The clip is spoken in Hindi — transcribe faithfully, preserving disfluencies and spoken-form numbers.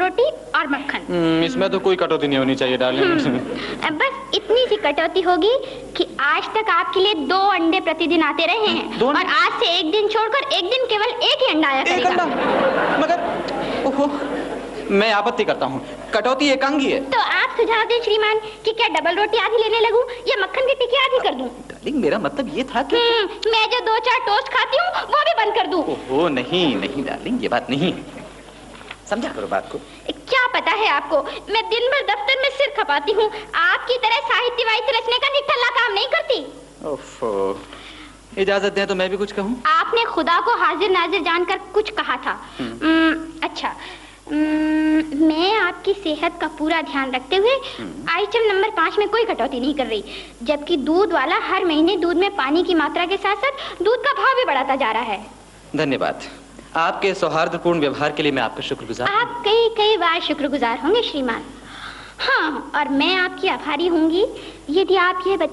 रोटी और मक्खन। इसमें तो कोई कटौती नहीं होनी चाहिए डार्लिंग। बस इतनी सी कटौती होगी कि आज तक आपके लिए दो अंडे प्रतिदिन आते रहे हैं और आज से एक दिन छोड़कर एक दिन केवल एक ही अंडा आया करेगा। एक अंडा? मगर ओहो, मैं आपत्ति करता हूँ, कटौती एकांगी है। तो आप सुझाव दें श्रीमान कि क्या डबल रोटी आधी लेने लगूं या मक्खन की टिक्की आधी कर दूं? डार्लिंग, मेरा मतलब ये था कि मैं जो दो चार टोस्ट खाती हूँ वो भी बंद कर दूं। ओहो, नहीं नहीं डार्लिंग, ये बात नहीं, समझा करो बात को। क्या पता है आपको, मैं दिन भर दफ्तर में सिर खपाती हूँ, आपकी तरह साहित्य वाहित्य रचने का निठल्ला काम नहीं करती। ओफो, इजाजत दें तो मैं भी कुछ कहूँ? आपने खुदा को हाजिर नाजिर जानकर कुछ कहा था। अच्छा, Hmm, मैं आपकी सेहत का पूरा ध्यान रखते हुए आइटम नंबर पाँच में कोई कटौती नहीं कर रही, जबकि दूध वाला हर महीने दूध में पानी की मात्रा के साथ साथ दूध का भाव भी बढ़ाता जा रहा है। धन्यवाद, आपके सौहार्दपूर्ण व्यवहार के लिए मैं आपका शुक्रगुजार। आप कई कई बार शुक्रगुजार होंगे श्रीमान। हाँ, और मैं आपकी आभारी होंगी यदि आप ये बता